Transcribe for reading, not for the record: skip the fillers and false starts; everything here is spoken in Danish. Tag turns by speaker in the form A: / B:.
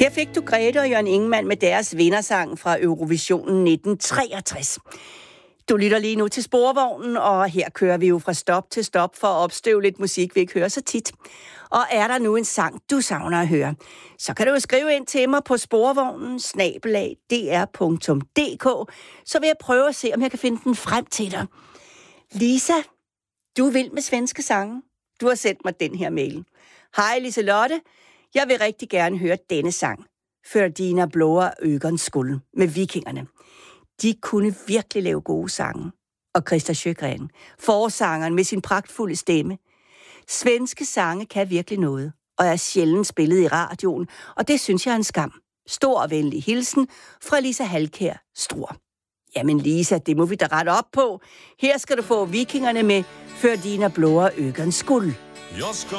A: Her fik du Grete og Jørgen Ingemann med deres vindersang fra Eurovisionen 1963. Du lytter lige nu til Sporvognen, og her kører vi jo fra stop til stop for at opstøve lidt musik, vi ikke hører så tit. Og er der nu en sang, du savner at høre, så kan du jo skrive ind til mig på sporvognen@dr.dk, så vil jeg prøve at se, om jeg kan finde den frem til dig. Lisa, du er vild med svenske sange. Du har sendt mig den her mail. Hej Liselotte, jeg vil rigtig gerne høre denne sang. För dina blåa ögons skull med Vikingerne. De kunne virkelig lave gode sange. Og Christa Sjögren, forsangeren med sin pragtfulde stemme. Svenske sange kan virkelig noget, og er sjældent spillet i radioen, og det synes jeg er en skam. Stor og venlig hilsen fra Lisa Halkær Struer. Jamen Lisa, det må vi da rette op på. Her skal du få Vikingerne med För dina blåa ögons skull.
B: Jag ska